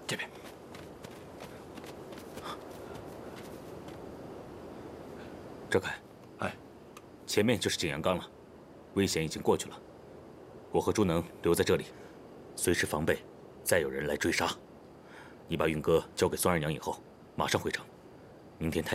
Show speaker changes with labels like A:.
A: 这边。
B: 赵凯，
A: 哎，
B: 前面就是景阳冈了，危险已经过去了。我和朱能留在这里，随时防备再有人来追杀。你把运哥交给孙二娘以后，马上回城。明天太